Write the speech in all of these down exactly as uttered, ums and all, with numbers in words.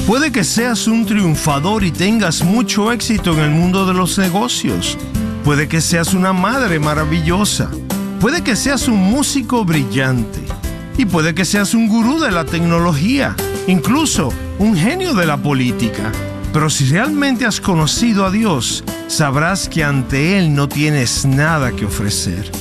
Puede que seas un triunfador y tengas mucho éxito en el mundo de los negocios. Puede que seas una madre maravillosa. Puede que seas un músico brillante. Y puede que seas un gurú de la tecnología, incluso un genio de la política. Pero si realmente has conocido a Dios, sabrás que ante Él no tienes nada que ofrecer.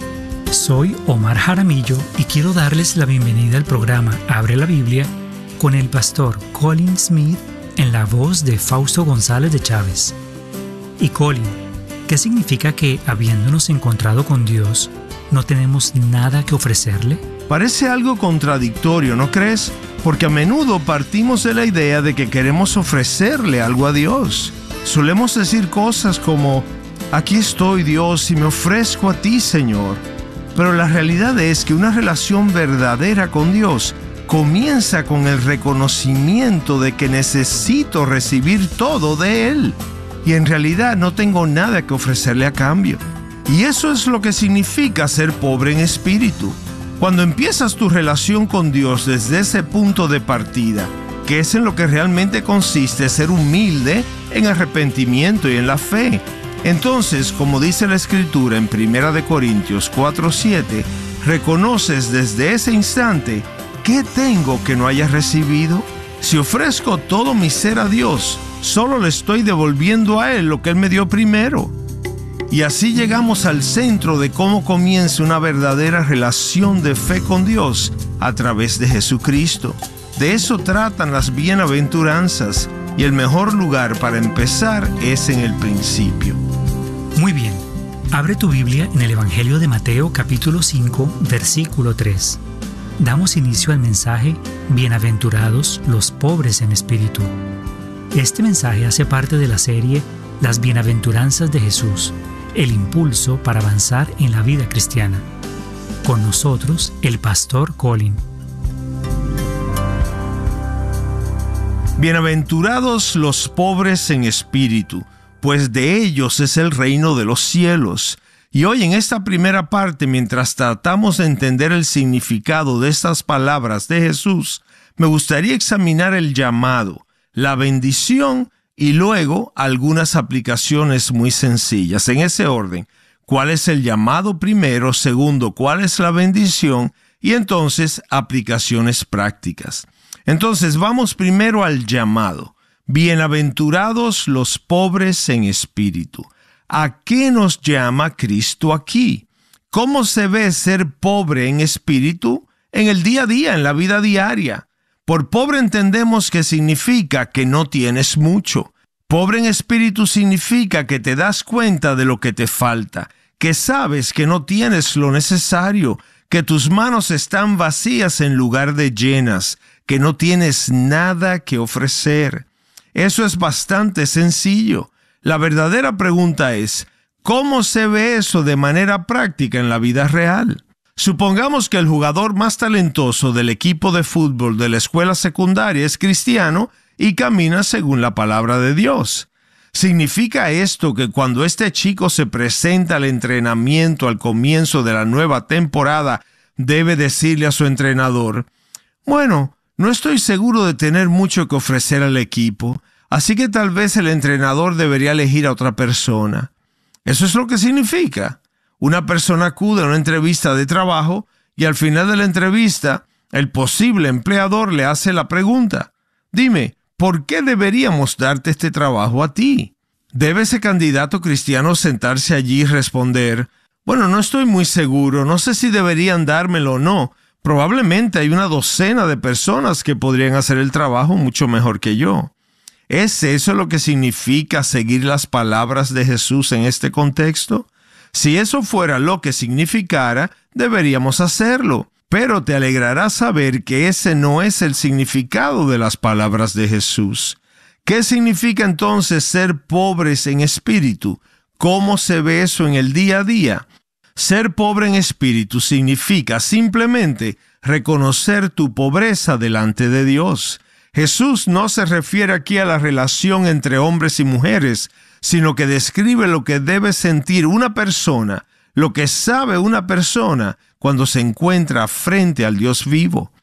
Soy Omar Jaramillo y quiero darles la bienvenida al programa Abre la Biblia con el pastor Colin Smith en la voz de Fausto González de Chávez. Y Colin, ¿qué significa que, habiéndonos encontrado con Dios, no tenemos nada que ofrecerle? Parece algo contradictorio, ¿no crees? Porque a menudo partimos de la idea de que queremos ofrecerle algo a Dios. Solemos decir cosas como, aquí estoy, Dios, y me ofrezco a ti, Señor. Pero la realidad es que una relación verdadera con Dios comienza con el reconocimiento de que necesito recibir todo de Él. Y en realidad no tengo nada que ofrecerle a cambio. Y eso es lo que significa ser pobre en espíritu. Cuando empiezas tu relación con Dios desde ese punto de partida, que es en lo que realmente consiste ser humilde en arrepentimiento y en la fe, entonces, como dice la Escritura en primera de Corintios cuatro siete, reconoces desde ese instante, ¿qué tengo que no haya recibido? Si ofrezco todo mi ser a Dios, solo le estoy devolviendo a Él lo que Él me dio primero. Y así llegamos al centro de cómo comienza una verdadera relación de fe con Dios a través de Jesucristo. De eso tratan las bienaventuranzas, y el mejor lugar para empezar es en el principio. Muy bien, abre tu Biblia en el Evangelio de Mateo capítulo cinco, versículo tres. Damos inicio al mensaje Bienaventurados los pobres en espíritu. Este mensaje hace parte de la serie Las Bienaventuranzas de Jesús, el impulso para avanzar en la vida cristiana. Con nosotros, el pastor Colin. Bienaventurados los pobres en espíritu, pues de ellos es el reino de los cielos. Y hoy en esta primera parte, mientras tratamos de entender el significado de estas palabras de Jesús, me gustaría examinar el llamado, la bendición y luego algunas aplicaciones muy sencillas. En ese orden, ¿cuál es el llamado primero? Segundo, ¿cuál es la bendición? Y entonces, aplicaciones prácticas. Entonces, vamos primero al llamado. Bienaventurados los pobres en espíritu. ¿A qué nos llama Cristo aquí? ¿Cómo se ve ser pobre en espíritu? En el día a día, en la vida diaria. Por pobre entendemos que significa que no tienes mucho. Pobre en espíritu significa que te das cuenta de lo que te falta, que sabes que no tienes lo necesario, que tus manos están vacías en lugar de llenas, que no tienes nada que ofrecer. Eso es bastante sencillo. La verdadera pregunta es, ¿cómo se ve eso de manera práctica en la vida real? Supongamos que el jugador más talentoso del equipo de fútbol de la escuela secundaria es cristiano y camina según la palabra de Dios. ¿Significa esto que cuando este chico se presenta al entrenamiento al comienzo de la nueva temporada, debe decirle a su entrenador, bueno, no estoy seguro de tener mucho que ofrecer al equipo, así que tal vez el entrenador debería elegir a otra persona? ¿Eso es lo que significa? Una persona acude a una entrevista de trabajo y al final de la entrevista, el posible empleador le hace la pregunta, dime, ¿por qué deberíamos darte este trabajo a ti? ¿Debe ese candidato cristiano sentarse allí y responder, bueno, no estoy muy seguro, no sé si deberían dármelo o no, probablemente hay una docena de personas que podrían hacer el trabajo mucho mejor que yo? ¿Es eso lo que significa seguir las palabras de Jesús en este contexto? Si eso fuera lo que significara, deberíamos hacerlo. Pero te alegrará saber que ese no es el significado de las palabras de Jesús. ¿Qué significa entonces ser pobres en espíritu? ¿Cómo se ve eso en el día a día? Ser pobre en espíritu significa simplemente reconocer tu pobreza delante de Dios. Jesús no se refiere aquí a la relación entre hombres y mujeres, sino que describe lo que debe sentir una persona, lo que sabe una persona cuando se encuentra frente al Dios vivo.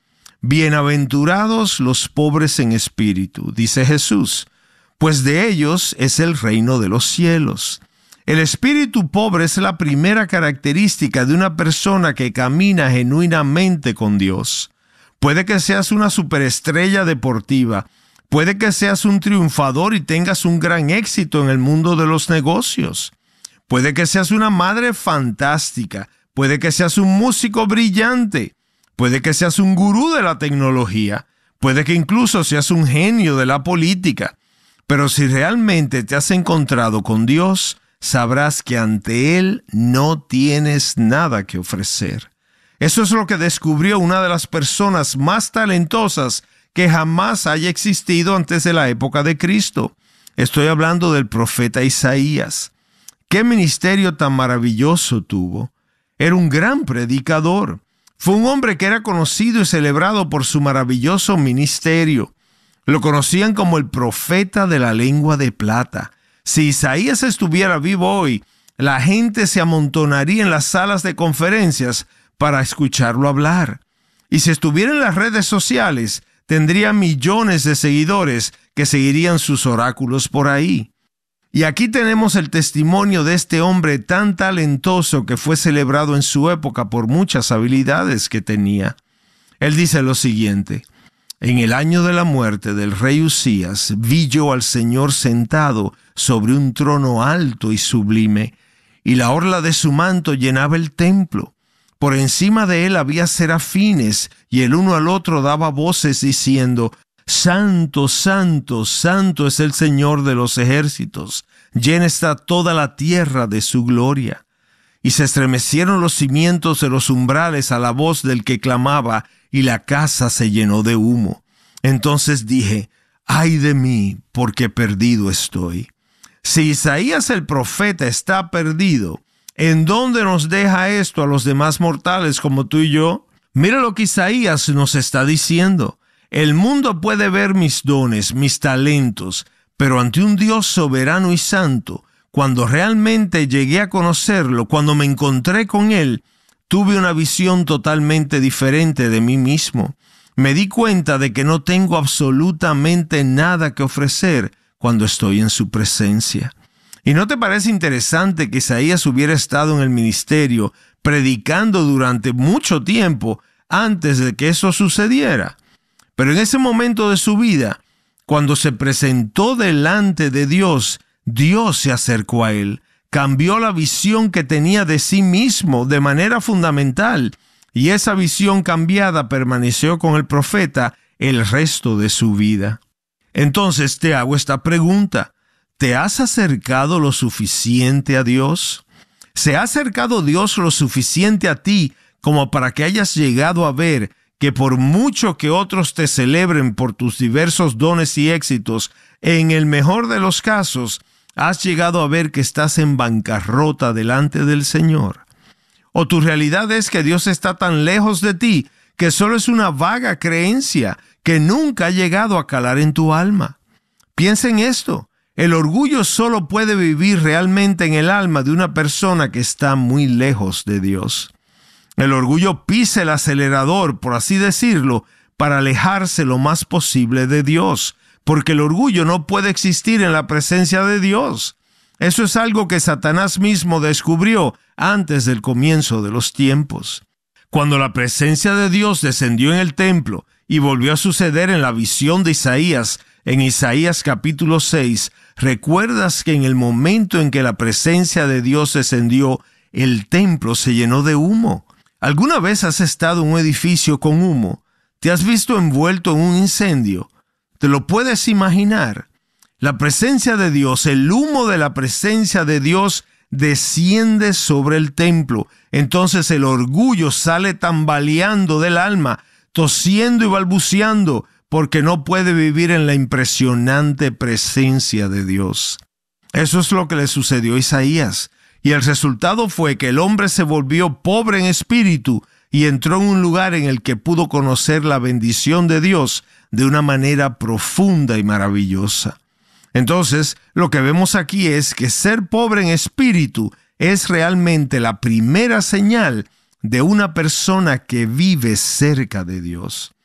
Bienaventurados los pobres en espíritu, dice Jesús, pues de ellos es el reino de los cielos. El espíritu pobre es la primera característica de una persona que camina genuinamente con Dios. Puede que seas una superestrella deportiva, puede que seas un triunfador y tengas un gran éxito en el mundo de los negocios. Puede que seas una madre fantástica, puede que seas un músico brillante, puede que seas un gurú de la tecnología, puede que incluso seas un genio de la política. Pero si realmente te has encontrado con Dios, sabrás que ante Él no tienes nada que ofrecer. Eso es lo que descubrió una de las personas más talentosas que jamás haya existido antes de la época de Cristo. Estoy hablando del profeta Isaías. ¿Qué ministerio tan maravilloso tuvo? Era un gran predicador. Fue un hombre que era conocido y celebrado por su maravilloso ministerio. Lo conocían como el profeta de la lengua de plata. Si Isaías estuviera vivo hoy, la gente se amontonaría en las salas de conferencias para escucharlo hablar. Y si estuviera en las redes sociales, tendría millones de seguidores que seguirían sus oráculos por ahí. Y aquí tenemos el testimonio de este hombre tan talentoso que fue celebrado en su época por muchas habilidades que tenía. Él dice lo siguiente: en el año de la muerte del rey Usías, vi yo al Señor sentado sobre un trono alto y sublime, y la orla de su manto llenaba el templo. Por encima de él había serafines, y el uno al otro daba voces diciendo: Santo, santo, santo es el Señor de los ejércitos, llena está toda la tierra de su gloria. Y se estremecieron los cimientos de los umbrales a la voz del que clamaba, y la casa se llenó de humo. Entonces dije: ¡ay de mí, porque perdido estoy! Si Isaías el profeta está perdido, ¿en dónde nos deja esto a los demás mortales como tú y yo? Mira lo que Isaías nos está diciendo. El mundo puede ver mis dones, mis talentos, pero ante un Dios soberano y santo, cuando realmente llegué a conocerlo, cuando me encontré con Él, tuve una visión totalmente diferente de mí mismo. Me di cuenta de que no tengo absolutamente nada que ofrecer cuando estoy en su presencia. ¿Y no te parece interesante que Isaías hubiera estado en el ministerio predicando durante mucho tiempo antes de que eso sucediera? Pero en ese momento de su vida, cuando se presentó delante de Dios, Dios se acercó a él, cambió la visión que tenía de sí mismo de manera fundamental, y esa visión cambiada permaneció con el profeta el resto de su vida. Entonces te hago esta pregunta: ¿te has acercado lo suficiente a Dios? ¿Se ha acercado Dios lo suficiente a ti como para que hayas llegado a ver que por mucho que otros te celebren por tus diversos dones y éxitos, en el mejor de los casos, has llegado a ver que estás en bancarrota delante del Señor? ¿O tu realidad es que Dios está tan lejos de ti que solo es una vaga creencia que nunca ha llegado a calar en tu alma? Piensa en esto. El orgullo solo puede vivir realmente en el alma de una persona que está muy lejos de Dios. El orgullo pisa el acelerador, por así decirlo, para alejarse lo más posible de Dios, porque el orgullo no puede existir en la presencia de Dios. Eso es algo que Satanás mismo descubrió antes del comienzo de los tiempos. Cuando la presencia de Dios descendió en el templo y volvió a suceder en la visión de Isaías, en Isaías capítulo seis, ¿recuerdas que en el momento en que la presencia de Dios descendió, el templo se llenó de humo? ¿Alguna vez has estado en un edificio con humo? ¿Te has visto envuelto en un incendio? ¿Te lo puedes imaginar? La presencia de Dios, el humo de la presencia de Dios desciende sobre el templo. Entonces el orgullo sale tambaleando del alma, tosiendo y balbuceando, porque no puede vivir en la impresionante presencia de Dios. Eso es lo que le sucedió a Isaías. Y el resultado fue que el hombre se volvió pobre en espíritu y entró en un lugar en el que pudo conocer la bendición de Dios de una manera profunda y maravillosa. Entonces, lo que vemos aquí es que ser pobre en espíritu es realmente la primera señal de una persona que vive cerca de Dios.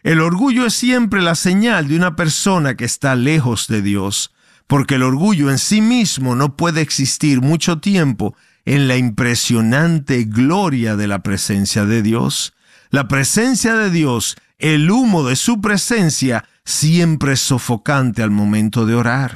El orgullo es siempre la señal de una persona que está lejos de Dios, porque el orgullo en sí mismo no puede existir mucho tiempo en la impresionante gloria de la presencia de Dios. La presencia de Dios, el humo de su presencia, siempre es sofocante al momento de orar.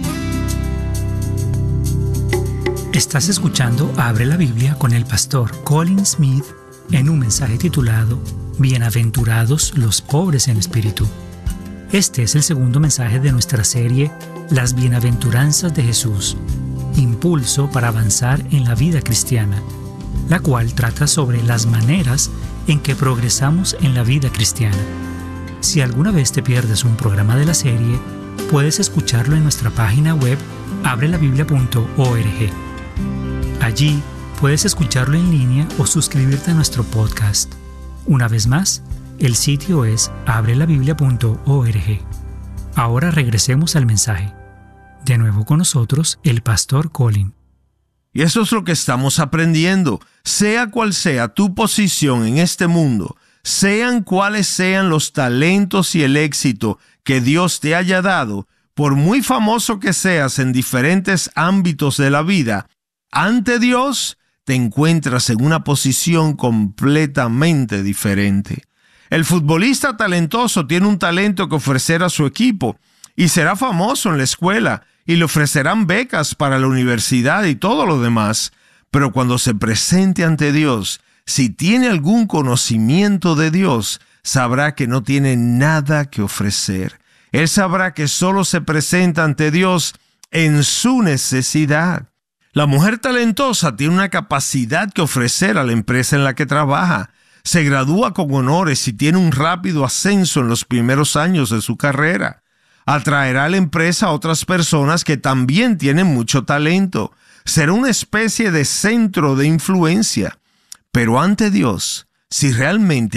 Estás escuchando Abre la Biblia con el pastor Colin Smith en un mensaje titulado Bienaventurados los pobres en espíritu. Este es el segundo mensaje de nuestra serie Las Bienaventuranzas de Jesús, impulso para avanzar en la vida cristiana, la cual trata sobre las maneras en que progresamos en la vida cristiana. Si alguna vez te pierdes un programa de la serie, puedes escucharlo en nuestra página web abre la biblia punto org. Allí puedes escucharlo en línea o suscribirte a nuestro podcast. Una vez más, el sitio es abre la biblia punto org. Ahora regresemos al mensaje. De nuevo con nosotros, el pastor Colin. Y eso es lo que estamos aprendiendo. Sea cual sea tu posición en este mundo, sean cuales sean los talentos y el éxito que Dios te haya dado, por muy famoso que seas en diferentes ámbitos de la vida, ante Dios te encuentras en una posición completamente diferente. El futbolista talentoso tiene un talento que ofrecer a su equipo y será famoso en la escuela y le ofrecerán becas para la universidad y todo lo demás. Pero cuando se presente ante Dios, si tiene algún conocimiento de Dios, sabrá que no tiene nada que ofrecer. Él sabrá que solo se presenta ante Dios en su necesidad. La mujer talentosa tiene una capacidad que ofrecer a la empresa en la que trabaja. Se gradúa con honores y tiene un rápido ascenso en los primeros años de su carrera. Atraerá a la empresa a otras personas que también tienen mucho talento. Será una especie de centro de influencia. Pero ante Dios, si realmente